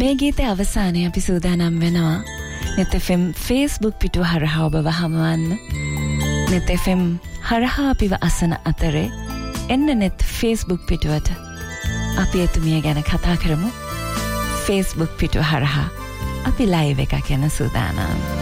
මේ ගීතේ අවසානයේ අපි සූදානම් වෙනවා net fm Facebook පිටුව හරහා ඔබව හමුවන්න. net fm හරහා අපිව අසන අතරේ එන්න net Facebook පිටුවට අපි එතුමිය ගැන කතා කරමු. Facebook පිටුව හරහා අපි ලයිව් එකක් යන සූදානම්.